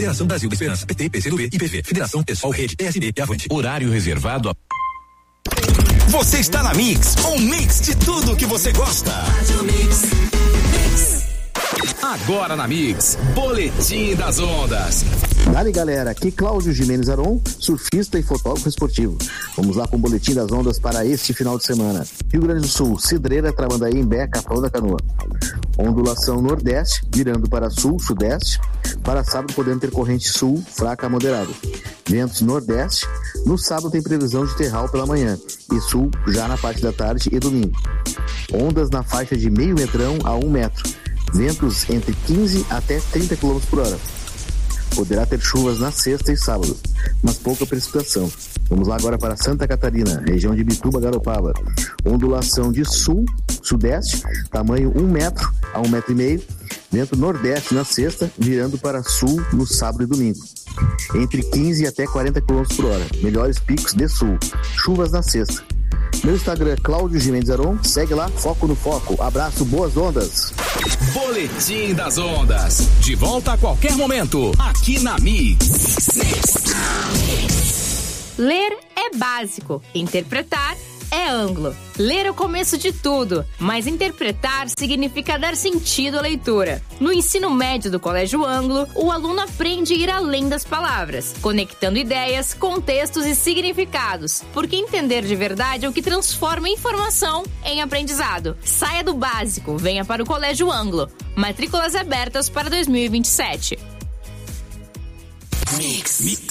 Federação Brasil da Esperança, PT, PCdoB, IPV, Federação Pessoal, Rede, PSD e Avante. Horário reservado a... Você está na Mix, um mix de tudo que você gosta. Agora na Mix, Boletim das Ondas. Dali, galera, aqui Cláudio Gimenez Aron, surfista e fotógrafo esportivo. Vamos lá com o Boletim das Ondas para este final de semana. Rio Grande do Sul, Cidreira, Tramandaí, Imbé, Capão da Canoa. Ondulação nordeste, virando para sul, sudeste. Para sábado, podendo ter corrente sul, fraca a moderada. Ventos nordeste. No sábado tem previsão de terral pela manhã e sul já na parte da tarde e domingo. Ondas na faixa de meio metrão a 1 metro. Ventos entre 15 até 30 km por hora. Poderá ter chuvas na sexta e sábado, mas pouca precipitação. Vamos lá agora para Santa Catarina, região de Bituba, Garopaba. Ondulação de sul, sudeste, tamanho 1 metro a 1,5 metros. Vento nordeste na sexta, virando para sul no sábado e domingo. Entre 15 até 40 km por hora. Melhores picos de sul. Chuvas na sexta. Meu Instagram é Cláudio Gimenez Aron. Segue lá, foco no foco. Abraço, boas ondas. Boletim das Ondas. De volta a qualquer momento. Aqui na Mix. Ler é básico. Interpretar é ângulo. Ler é o começo de tudo, mas interpretar significa dar sentido à leitura. No ensino médio do Colégio Ângulo, o aluno aprende a ir além das palavras, conectando ideias, contextos e significados, porque entender de verdade é o que transforma a informação em aprendizado. Saia do básico, venha para o Colégio Ângulo. Matrículas abertas para 2027. Mix.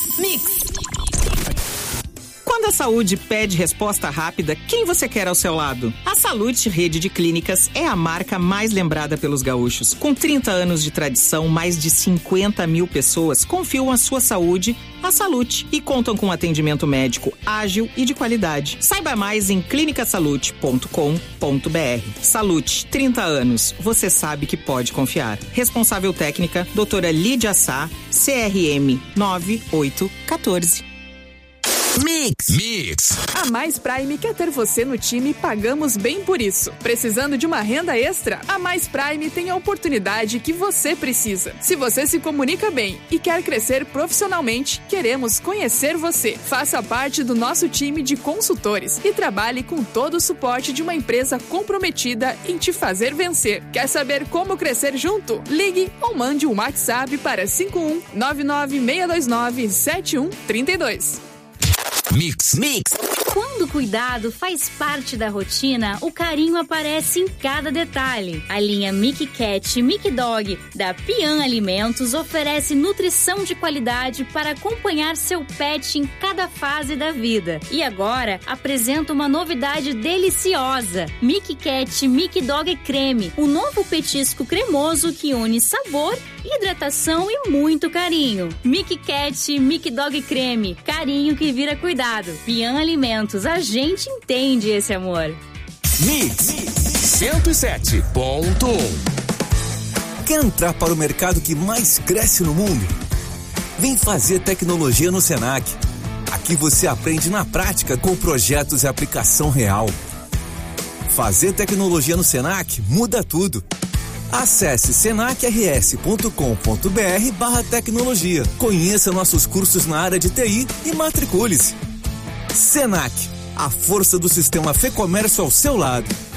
Quando a saúde pede resposta rápida, quem você quer ao seu lado? A Salute Rede de Clínicas é a marca mais lembrada pelos gaúchos. Com 30 anos de tradição, mais de 50 mil pessoas confiam a sua saúde à Salute e contam com atendimento médico ágil e de qualidade. Saiba mais em clinicasalute.com.br. Salute, 30 anos. Você sabe que pode confiar. Responsável técnica, doutora Lídia Sá, CRM 9814. Mix. A Mais Prime quer ter você no time e pagamos bem por isso. Precisando de uma renda extra? A Mais Prime tem a oportunidade que você precisa. Se você se comunica bem e quer crescer profissionalmente, queremos conhecer você. Faça parte do nosso time de consultores e trabalhe com todo o suporte de uma empresa comprometida em te fazer vencer. Quer saber como crescer junto? Ligue ou mande um WhatsApp para 51996297132. Mix. Quando o cuidado faz parte da rotina, o carinho aparece em cada detalhe. A linha Mickey Cat, Mickey Dog da Pian Alimentos oferece nutrição de qualidade para acompanhar seu pet em cada fase da vida. E agora apresenta uma novidade deliciosa: Mickey Cat, Mickey Dog Creme, um novo petisco cremoso que une sabor, hidratação e muito carinho. Mickey Cat, Mickey Dog Creme, carinho que vira cuidado. Pian Alimentos, a gente entende esse amor. Mix 107.1. Quer entrar para o mercado que mais cresce no mundo? Vem fazer tecnologia no Senac. Aqui você aprende na prática com projetos e aplicação real. Fazer tecnologia no Senac muda tudo. Acesse senacrs.com.br/tecnologia. Conheça nossos cursos na área de TI e matricule-se. Senac, a força do sistema Fê Comércio ao seu lado.